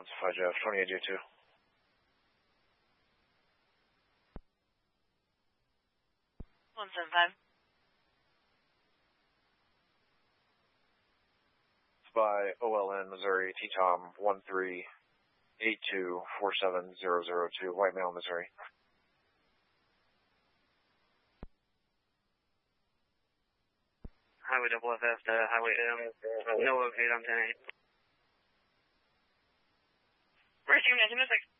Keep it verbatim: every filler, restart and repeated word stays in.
one five Jeff, twenty-eight J two. one seven five. By O L N, Missouri, T-Tom, one three eight two four seven zero zero two, White Male, Missouri. Highway double F F to Highway M, no locate on ten eight. Racing, nineteen oh six.